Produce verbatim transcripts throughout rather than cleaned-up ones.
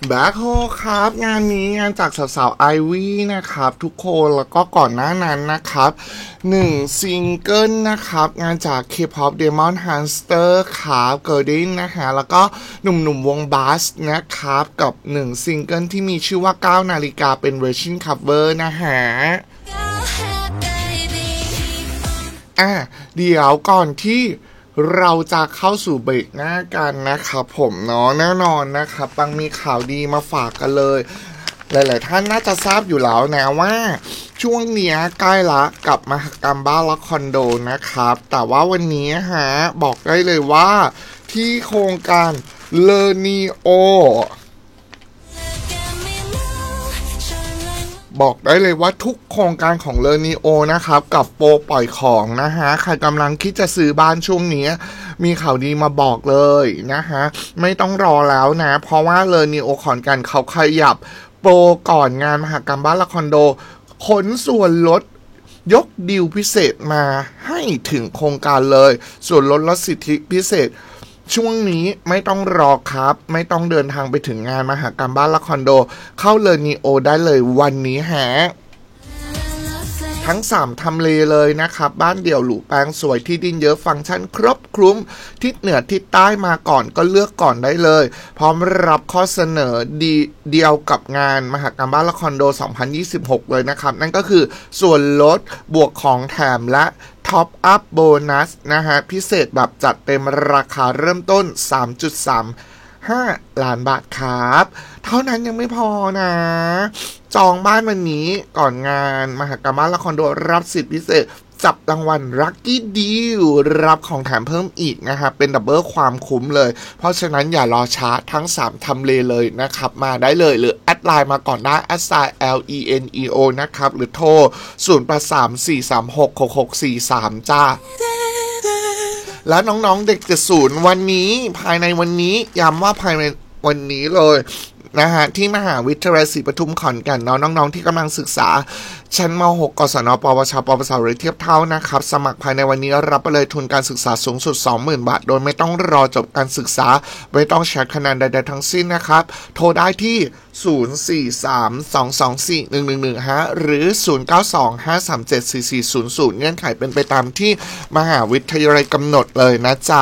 แบ็คโฮครับงานนี้งานจากสาวๆไอวี่นะครับทุกคนแล้วก็ก่อนหน้านั้นนะครับหนึ่งซิงเกิลนะครับงานจาก K-pop Demon Hunter ครับเกิร์ดินนะฮะแล้วก็หนุ่มๆวงบัสนะครับกับหนึ่งซิงเกิลที่มีชื่อว่าเก้านาฬิกาเป็นเวอร์ชันคัฟเวอร์นะฮะอ่ะเดี๋ยวก่อนที่เราจะเข้าสู่เบรกหน้ากันนะครับผมเนาะแน่นอนนะครับปังมีข่าวดีมาฝากกันเลยหลายๆท่านน่าจะทราบอยู่แล้วนะว่าช่วงเนี้ยใกล้ละกับมหกรรมบ้านและคอนโดนะครับแต่ว่าวันนี้ฮะบอกได้เลยว่าที่โครงการเลอนีโอบอกได้เลยว่าทุกโครงการของเลอนีโอนะครับกับโปรปล่อยของนะฮะใครกำลังคิดจะซื้อบ้านช่วงนี้มีข่าวดีมาบอกเลยนะฮะไม่ต้องรอแล้วนะเพราะว่าเลอนีโอขอนแก่นเขาขยับโปรก่อนงานมหกรรมบ้านและคอนโดขนส่วนลดยกดีลพิเศษมาให้ถึงโครงการเลยส่วนลดลดสิทธิพิเศษช่วงนี้ไม่ต้องรอครับไม่ต้องเดินทางไปถึงงานมหกรรมบ้านและคอนโดเข้าเลอนีโอได้เลยวันนี้ฮะทั้งสามทำเลเลยนะครับบ้านเดี่ยวหรูแปลงสวยที่ดินเยอะฟังก์ชันครบคลุมทิศเหนือทิศใต้มาก่อนก็เลือกก่อนได้เลยพร้อมรับข้อเสนอดีเดียวกับงานมหกรรมบ้านและคอนโดสองพันยี่สิบหกเลยนะครับนั่นก็คือส่วนลดบวกของแถมและท็อปอัพโบนัสนะฮะพิเศษแบบจัดเต็มราคาเริ่มต้น สามจุดสามห้า ล้านบาทครับเท่านั้นยังไม่พอนะจองบ้านวันนี้ก่อนงานมหกรรมบ้านและคอนโดรับสิทธิพิเศษจับรางวัลลัคกี้ดีลรับของแถมเพิ่มอีกนะครับเป็นดับเบิลความคุ้มเลยเพราะฉะนั้นอย่ารอช้าทั้งสามทำเลเลยนะครับมาได้เลยหรือแอดไลน์มาก่อนได้แอดไซน์ แอล อี เอ็น อี โอ นะครับหรือโทรศูนย์ แปด สาม สี่ สาม หก หก หก สี่ สามจ้าแล้วน้องๆเด็กเจ็ดสิบวันนี้ภายในวันนี้ย้ำว่าภายในวันนี้เลยนะฮะที่มหาวิทยาลัยศรีปทุมขอนแก่นเนาะน้องๆที่กำลังศึกษาชั้นม หก กศน ปวช ปวส หรือเทียบเท่านะครับสมัครภายในวันนี้รับไปเลยทุนการศึกษาสูงสุด สองหมื่น บาทโดยไม่ต้องรอจบการศึกษาไม่ต้องใช้คะแนนใดๆทั้งสิ้นนะครับโทรได้ที่ศูนย์ สี่ สาม สอง สอง สี่ หนึ่ง หนึ่ง หนึ่ง ฮะหรือศูนย์ เก้า สอง ห้า สาม เจ็ด สี่ สี่ ศูนย์ ศูนย์เงื่อนไขเป็นไปตามที่มหาวิทยาลัยกำหนดเลยนะจ๊ะ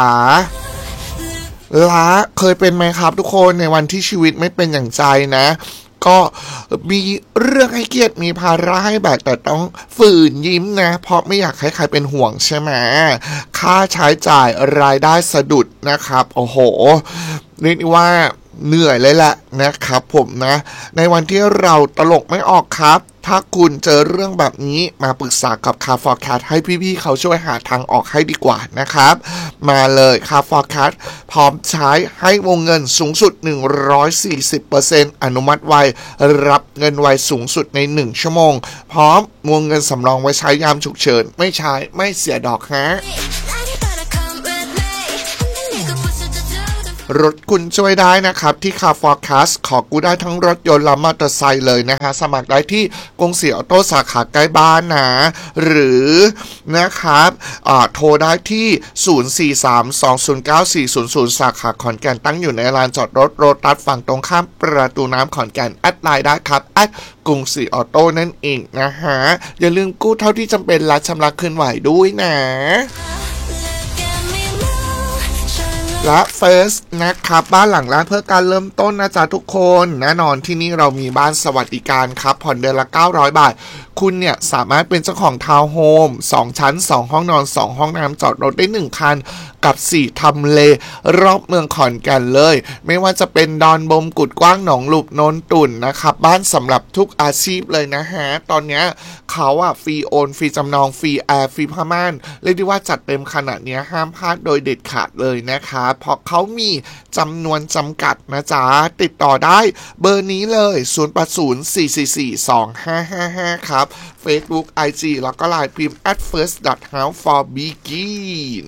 ละเคยเป็นไหมครับทุกคนในวันที่ชีวิตไม่เป็นอย่างใจนะก็มีเรื่องให้เครียดมีภาระให้แบกแต่ต้องฝืนยิ้มนะเพราะไม่อยากให้ใครเป็นห่วงใช่ไหมค่าใช้จ่ายรายได้สะดุดนะครับโอ้โหเรียกว่าเหนื่อยเลยแหละนะครับผมนะในวันที่เราตลกไม่ออกครับถ้าคุณเจอเรื่องแบบนี้มาปรึกษากับ Car Forecast ให้พี่ๆเขาช่วยหาทางออกให้ดีกว่านะครับมาเลย Car Forecast พร้อมใช้ให้วงเงินสูงสุด หนึ่งร้อยสี่สิบเปอร์เซ็นต์ อนุมัติไวรับเงินไวสูงสุดในหนึ่งชั่วโมงพร้อมวงเงินสำรองไว้ใช้ยามฉุกเฉินไม่ใช้ไม่เสียดอกฮะรถคุณช่วยได้นะครับที่ Car Forecast ขอกู้ได้ทั้งรถยนต์และมอเตอร์ไซค์เลยนะฮะสมัครได้ที่กรุงศรีออโต้สาขาใกล้บ้านนะหรือนะครับโทรได้ที่ศูนย์ สี่ สาม สอง ศูนย์ เก้า สี่ ศูนย์ ศูนย์สาขาขอนแก่นตั้งอยู่ในลานจอดรถโรตัสฝั่งตรงข้ามประตูน้ำขอนแก่นแอดไลน์ได้ครับแอดกรุงศรีออโต้นั่นเองนะฮะอย่าลืมกู้เท่าที่จำเป็นและชำระคืนไหวด้วยนะและเฟิร์สนะครับบ้านหลังแรกเพื่อการเริ่มต้นนะจ๊ะทุกคนแน่นอนที่นี่เรามีบ้านสวัสดิการครับผ่อนเดือนละเก้าร้อยบาทคุณเนี่ยสามารถเป็นเจ้าของทาวน์โฮมสองชั้นสองห้องนอนสองห้องน้ำจอดรถได้หนึ่งคันกับสี่ทำเลรอบเมืองขอนแก่นเลยไม่ว่าจะเป็นดอนบมกุดกว้างหนองหลุบโนนตุ่นนะครับบ้านสำหรับทุกอาชีพเลยนะฮะตอนนี้เขาอะฟรีโอนฟรีจำนองฟรีแอร์ฟรีผ้าม่านเรียกได้ว่าจัดเต็มขนาดนี้ห้ามพลาดโดยเด็ดขาดเลยนะครับเพราะเขามีจำนวนจำกัดนะจ๊ะติดต่อได้เบอร์นี้เลยศูนย์ แปด ศูนย์ สี่ สี่ สี่ สอง ห้า ห้า ห้าครับ Facebook ไอ จี แล้วก็ ไลน์ พิมพ์ แอท เฟิร์ส ดอท เฮ้าส์ ฟอร์ บิกิน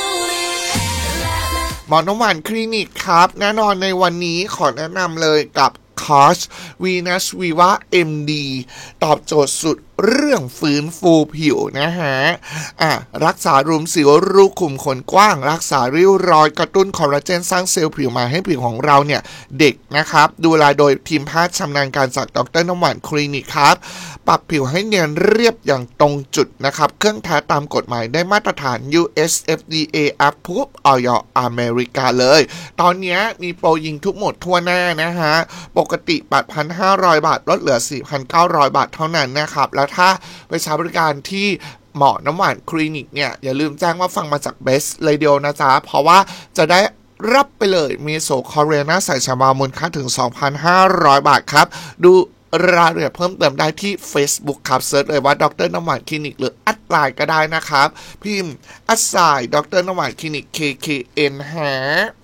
หมอน้ำหวานคลินิกครับแน่นอนในวันนี้ขอแนะนำเลยกับคอร์ส Venus Viva เอ็ม ดี ตอบโจทย์สุดเรื่องฟื้นฟูผิวนะฮะอ่ะรักษารุมสิวรูขุมขนกว้างรักษาริ้วรอยกระตุ้นคอลลาเจนสร้างเซลล์ผิวใหม่ให้ผิวของเราเนี่ยเด็กนะครับดูแลโดยทีมแพทย์ชำนาญการจากดร.น้ำหวานคลินิกครับปรับผิวให้เนียนเรียบอย่างตรงจุดนะครับเครื่องแท้ตามกฎหมายได้มาตรฐาน ยู เอส เอฟ ดี เอ Approve ออยอเมริกาเลยตอนนี้มีโปรยิงทุกหมดทั่วหน้านะฮะปกติ แปดพันห้าร้อย บาทลดเหลือ สี่พันเก้าร้อย บาทเท่านั้นนะครับแล้วถ้าไปใช้บริการที่หมอน้ำหวานคลินิกเนี่ยอย่าลืมแจ้งว่าฟังมาจาก Best Radio นะจ๊ะเพราะว่าจะได้รับไปเลยมีโซคอเรียนาใส่ชาบามูลค่าถึง สองพันห้าร้อย บาทครับดูรายละเอียดเพิ่มเติมได้ที่ Facebook ครับเซิร์ชเลยว่าดร.น้ำหวานคลินิกหรือแอดไลน์ก็ได้นะครับพิมพ์แอดไซน์ดร.น้ำหวานคลินิก เค เค เอ็น ฮะ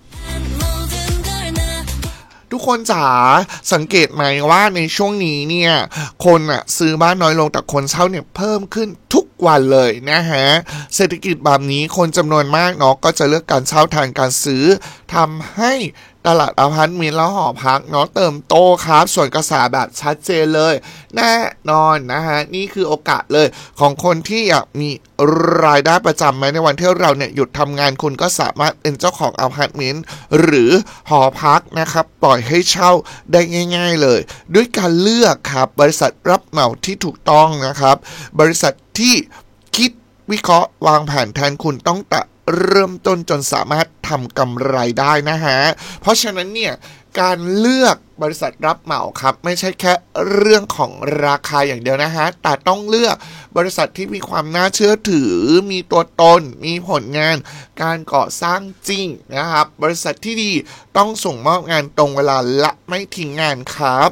ทุกคนจ๋าสังเกตไหมว่าในช่วงนี้เนี่ยคนอะซื้อบ้านน้อยลงแต่คนเช่าเนี่ยเพิ่มขึ้นทุกวันเลยนะฮะเศรษฐกิจแบบนี้คนจำนวนมากเนาะก็จะเลือกการเช่าแทนการซื้อทำให้ตลาดอพาร์ตเมนต์และหอพักเนาะเติมโตครับส่วนกระแสแบบชัดเจนเลยแน่นอนนะฮะนี่คือโอกาสเลยของคนที่อยากมีรายได้ประจำไหมในวันที่เราเนี่ยหยุดทำงานคุณก็สามารถเป็นเจ้าของอพาร์ตเมนต์หรือหอพักนะครับปล่อยให้เช่าได้ง่ายๆเลยด้วยการเลือกครับบริษัทรับเหมาที่ถูกต้องนะครับบริษัทที่คิดวิเคราะห์วางแผนแทนคุณต้องแต่เริ่มต้นจนสามารถทำกำไรได้นะฮะเพราะฉะนั้นเนี่ยการเลือกบริษัทรับเหมาครับไม่ใช่แค่เรื่องของราคาอย่างเดียวนะฮะแต่ต้องเลือกบริษัทที่มีความน่าเชื่อถือมีตัวตนมีผลงานการก่อสร้างจริงนะครับบริษัทที่ดีต้องส่งมอบงานตรงเวลาและไม่ทิ้งงานครับ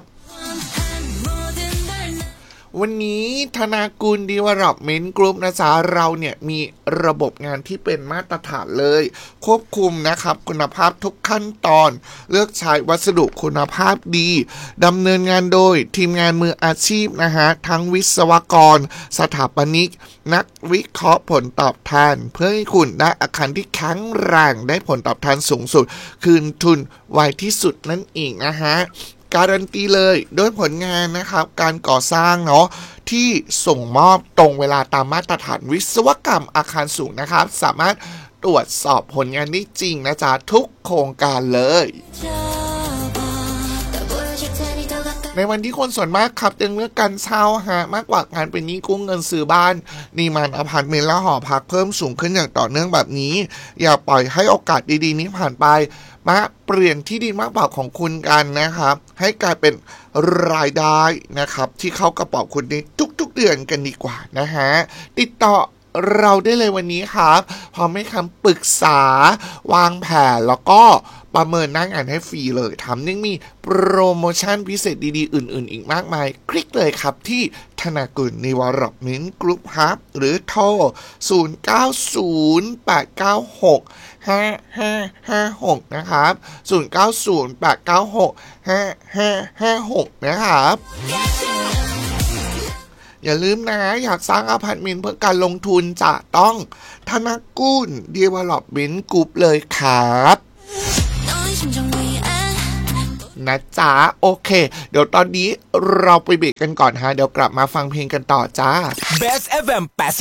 วันนี้ธนากุล Development Group นะจ๊ะเราเนี่ยมีระบบงานที่เป็นมาตรฐานเลยควบคุมนะครับคุณภาพทุกขั้นตอนเลือกใช้วัสดุคุณภาพดีดำเนินงานโดยทีมงานมืออาชีพนะฮะทั้งวิศวกรสถาปนิกนักวิเคราะห์ผลตอบแทนเพื่อให้คุณได้อาคารที่แข็งแรงได้ผลตอบแทนสูงสุดคืนทุนไวที่สุดนั่นเองนะฮะการันตีเลยด้วยผลงานนะครับการก่อสร้างเนาะที่ส่งมอบตรงเวลาตามมาตรฐานวิศวกรรมอาคารสูงนะครับสามารถตรวจสอบผลงานได้จริงนะจ๊ะทุกโครงการเลยในวันที่คนส่วนมากครับจึงเลือกการเช่าฮะมากกว่าการเป็นหนี้กู้เงินซื้อบ้านดีมานด์อพาร์ตเมนต์และหอพักเพิ่มสูงขึ้นอย่างต่อเนื่องแบบนี้อย่าปล่อยให้โอกาสดีๆนี้ผ่านไปมาเปลี่ยนที่ดินมากกว่าของคุณกันนะครับให้กลายเป็นรายได้นะครับที่เข้ากระเป๋าคุณในทุกๆเดือนกันดีกว่านะฮะติดต่อเราได้เลยวันนี้ครับพร้อมให้คำปรึกษาวางแผนแล้วก็ประเมินหน้างานให้ฟรีเลยทำยังมีโปรโมชั่นพิเศษดีๆอื่นๆอีกมากมายคลิกเลยครับที่ธนากุล Development Group ครับหรือโทรศูนย์ เก้า ศูนย์ แปด เก้า หก ห้า ห้า ห้า หกนะครับศูนย์ เก้า ศูนย์ แปด เก้า หก ห้า ห้า ห้า หกนะครับอย่าลืมนะอยากสร้างอพาร์ตเมนต์เพื่อการลงทุนจะต้องธนากุล Development Group เลยครับนะจ๊ะโอเคเดี๋ยวตอนนี้เราไปเบรกกันก่อนฮะเดี๋ยวกลับมาฟังเพลงกันต่อจ้า Best เอฟ เอ็ม แปดสิบ